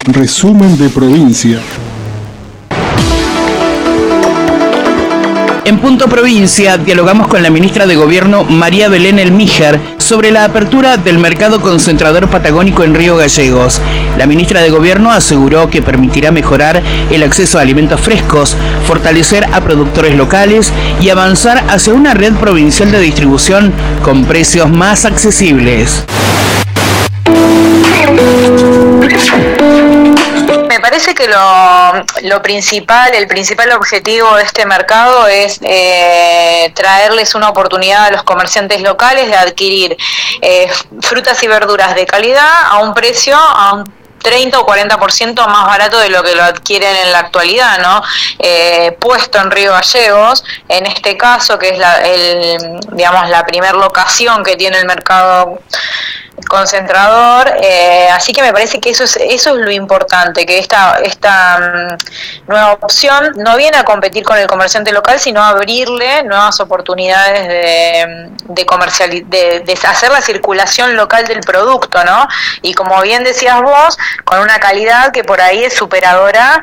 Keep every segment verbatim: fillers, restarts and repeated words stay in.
Resumen de provincia. En Punto Provincia dialogamos con la ministra de Gobierno María Belén Elmíjar sobre la apertura del mercado concentrador patagónico en Río Gallegos. La ministra de Gobierno aseguró que permitirá mejorar el acceso a alimentos frescos, fortalecer a productores locales y avanzar hacia una red provincial de distribución con precios más accesibles. Me parece que lo, lo principal, el principal objetivo de este mercado es eh, traerles una oportunidad a los comerciantes locales de adquirir eh, frutas y verduras de calidad a un precio, a un treinta o cuarenta por ciento más barato de lo que lo adquieren en la actualidad, ¿no? Eh, puesto en Río Gallegos, en este caso, que es la, el, digamos, la primer locación que tiene el mercado concentrador, eh, así que me parece que eso es eso es lo importante, que esta esta um, nueva opción no viene a competir con el comerciante local, sino a abrirle nuevas oportunidades de, de comercial, de, de hacer la circulación local del producto, ¿no? Y como bien decías vos, con una calidad que por ahí es superadora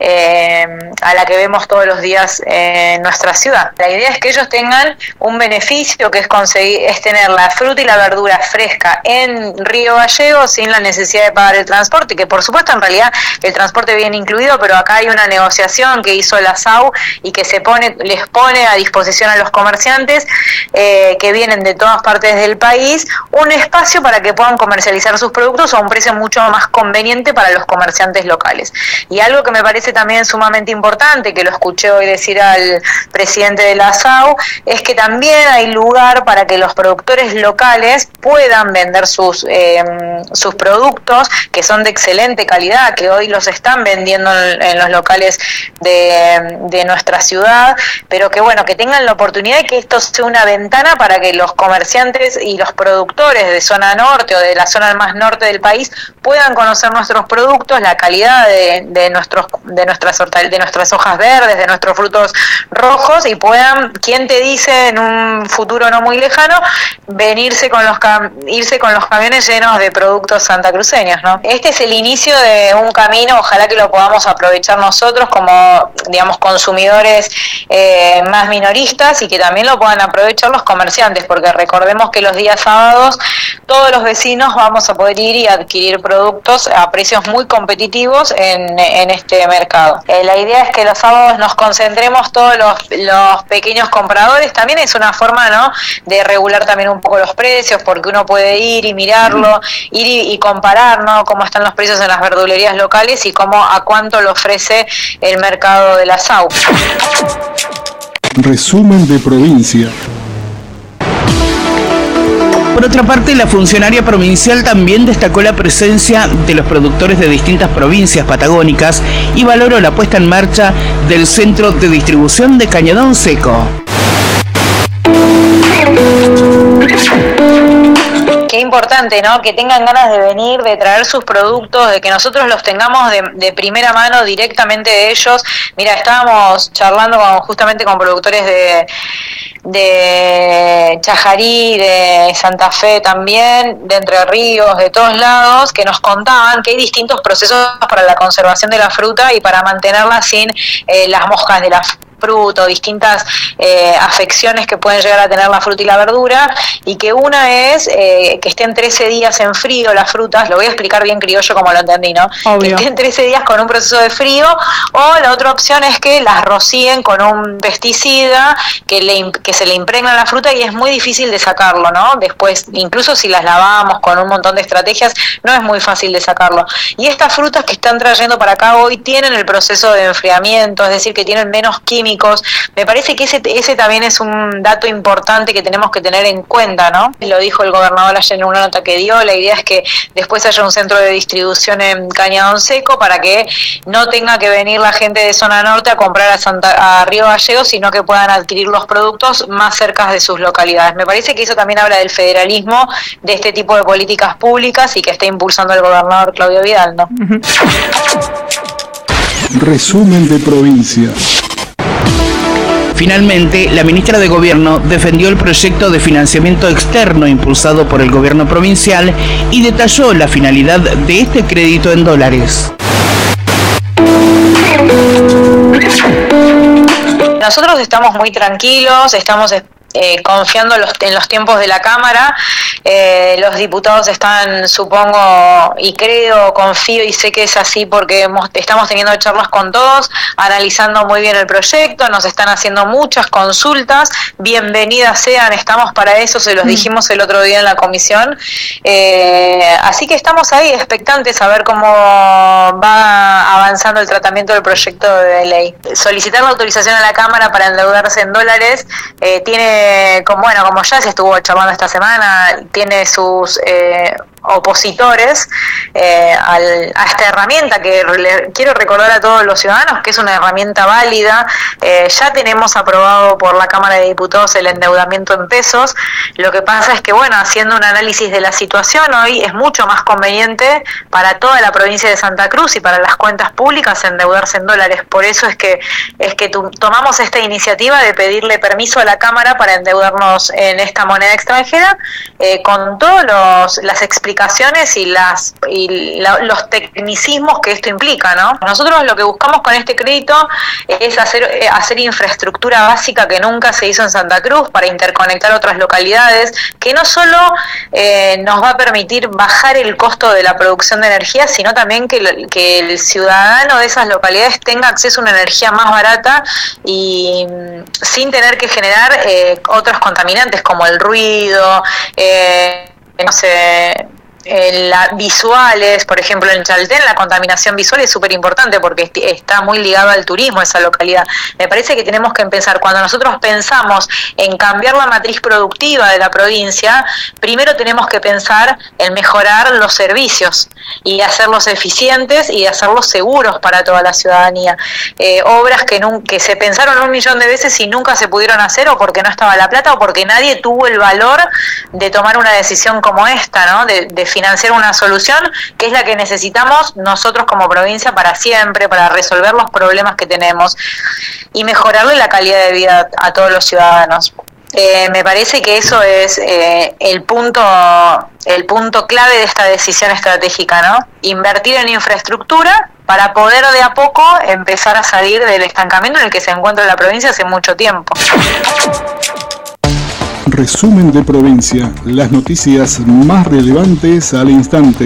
eh, a la que vemos todos los días en nuestra ciudad. La idea es que ellos tengan un beneficio, que es conseguir es tener la fruta y la verdura fresca en en Río Gallegos sin la necesidad de pagar el transporte, que por supuesto en realidad el transporte viene incluido, pero acá hay una negociación que hizo la S A U y que se pone les pone a disposición a los comerciantes eh, que vienen de todas partes del país un espacio para que puedan comercializar sus productos a un precio mucho más conveniente para los comerciantes locales. Y algo que me parece también sumamente importante, que lo escuché hoy decir al presidente de la S A U, es que también hay lugar para que los productores locales puedan vender sus eh, sus productos, que son de excelente calidad, que hoy los están vendiendo en, en los locales de, de nuestra ciudad, pero que bueno, que tengan la oportunidad de que esto sea una ventana para que los comerciantes y los productores de zona norte o de la zona más norte del país puedan conocer nuestros productos, la calidad de, de nuestros de nuestras hortal, de nuestras hojas verdes, de nuestros frutos rojos, y puedan, ¿quién te dice en un futuro no muy lejano, venirse con los irse con los camiones llenos de productos santacruceños, ¿no? Este es el inicio de un camino, ojalá que lo podamos aprovechar nosotros como, digamos, consumidores eh, más minoristas, y que también lo puedan aprovechar los comerciantes, porque recordemos que los días sábados todos los vecinos vamos a poder ir y adquirir productos a precios muy competitivos en, en este mercado. Eh, la idea es que los sábados nos concentremos todos los, los pequeños compradores, también es una forma, ¿no?, de regular también un poco los precios, porque uno puede ir y mirarlo, ir y, y comparar, ¿no?, cómo están los precios en las verdulerías locales y cómo a cuánto lo ofrece el mercado de la S A U. Resumen de provincia. Por otra parte, la funcionaria provincial también destacó la presencia de los productores de distintas provincias patagónicas y valoró la puesta en marcha del centro de distribución de Cañadón Seco. Qué importante, ¿no?, que tengan ganas de venir, de traer sus productos, de que nosotros los tengamos de, de primera mano directamente de ellos. Mira, estábamos charlando con, justamente con productores de, de Chajarí, de Santa Fe también, de Entre Ríos, de todos lados, que nos contaban que hay distintos procesos para la conservación de la fruta y para mantenerla sin eh, las moscas de la fruta, distintas eh, afecciones que pueden llegar a tener la fruta y la verdura, y que una es eh, que estén trece días en frío las frutas, lo voy a explicar bien criollo como lo entendí, ¿no? Obvio. Que estén trece días con un proceso de frío, o la otra opción es que las rocíen con un pesticida que, le, que se le impregna la fruta y es muy difícil de sacarlo, ¿no? Después, incluso si las lavamos con un montón de estrategias, no es muy fácil de sacarlo. Y estas frutas que están trayendo para acá hoy tienen el proceso de enfriamiento, es decir, que tienen menos químicos. Me parece que ese, ese también es un dato importante que tenemos que tener en cuenta, ¿no? Lo dijo el gobernador ayer en una nota que dio. La idea es que después haya un centro de distribución en Cañadón Seco para que no tenga que venir la gente de zona norte a comprar a, Santa, a Río Gallegos, sino que puedan adquirir los productos más cerca de sus localidades. Me parece que eso también habla del federalismo, de este tipo de políticas públicas, y que está impulsando el gobernador Claudio Vidal, ¿no? Uh-huh. Resumen de provincia. Finalmente, la ministra de Gobierno defendió el proyecto de financiamiento externo impulsado por el gobierno provincial y detalló la finalidad de este crédito en dólares. Nosotros estamos muy tranquilos, estamos Eh, confiando los, en los tiempos de la Cámara. Eh, los diputados están, supongo, y creo, confío y sé que es así porque hemos, estamos teniendo charlas con todos, analizando muy bien el proyecto, nos están haciendo muchas consultas, bienvenidas sean, estamos para eso, se los dijimos el otro día en la comisión. Eh, así que estamos ahí expectantes a ver cómo va avanzando el tratamiento del proyecto de ley. Solicitar la autorización a la Cámara para endeudarse en dólares eh, tiene Como, bueno, como ya se estuvo charlando esta semana, tiene sus eh, opositores eh, al, a esta herramienta que le, quiero recordar a todos los ciudadanos que es una herramienta válida. Eh, ya tenemos aprobado por la Cámara de Diputados el endeudamiento en pesos. Lo que pasa es que, bueno, haciendo un análisis de la situación hoy es mucho más conveniente para toda la provincia de Santa Cruz y para las cuentas públicas endeudarse en dólares. Por eso es que es que tu, tomamos esta iniciativa de pedirle permiso a la Cámara para endeudarnos en esta moneda extranjera eh, con todas las explicaciones y las y la, los tecnicismos que esto implica, ¿no? Nosotros lo que buscamos con este crédito es hacer eh, hacer infraestructura básica que nunca se hizo en Santa Cruz para interconectar otras localidades, que no solo eh, nos va a permitir bajar el costo de la producción de energía, sino también que, que el ciudadano de esas localidades tenga acceso a una energía más barata y sin tener que generar eh, otros contaminantes como el ruido, eh, no sé, eh, la, visuales, por ejemplo en Chaltén la contaminación visual es súper importante porque est- está muy ligado al turismo esa localidad. Me parece que tenemos que empezar, cuando nosotros pensamos en cambiar la matriz productiva de la provincia, primero tenemos que pensar en mejorar los servicios y hacerlos eficientes y hacerlos seguros para toda la ciudadanía. Eh, obras que, nun- que se pensaron un millón de veces y nunca se pudieron hacer, o porque no estaba la plata o porque nadie tuvo el valor de tomar una decisión como esta, ¿no? De, de financiar una solución que es la que necesitamos nosotros como provincia para siempre, para resolver los problemas que tenemos y mejorarle la calidad de vida a todos los ciudadanos. Eh, me parece que eso es eh, el punto el punto clave de esta decisión estratégica, ¿no? Invertir en infraestructura para poder de a poco empezar a salir del estancamiento en el que se encuentra la provincia hace mucho tiempo. Resumen de provincia, las noticias más relevantes al instante.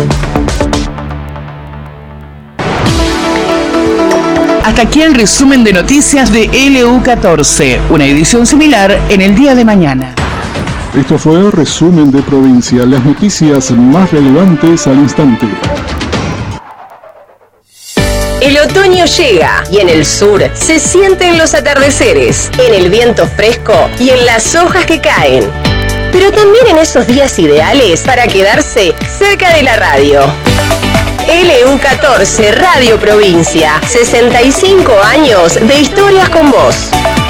Hasta aquí el resumen de noticias de L U catorce, una edición similar en el día de mañana. Esto fue el Resumen de provincia, las noticias más relevantes al instante. El otoño llega y en el sur se sienten los atardeceres, en el viento fresco y en las hojas que caen. Pero también en esos días ideales para quedarse cerca de la radio. L U catorce Radio Provincia, sesenta y cinco años de historias con vos.